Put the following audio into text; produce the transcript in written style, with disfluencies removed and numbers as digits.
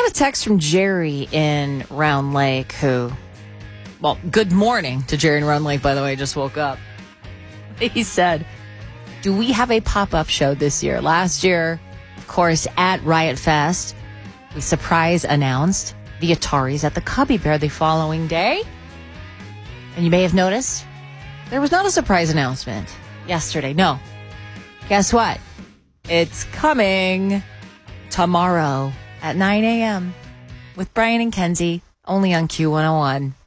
got a text from Jerry in Round Lake good morning to Jerry in Round Lake, by the way, just woke up. He said, do we have a pop-up show this year? Last year, of course, at Riot Fest, we surprise announced the Ataris at the Cubby Bear the following day. And you may have noticed there was not a surprise announcement yesterday. No. Guess what? It's coming tomorrow at 9 a.m. with Brian and Kenzie, only on Q101.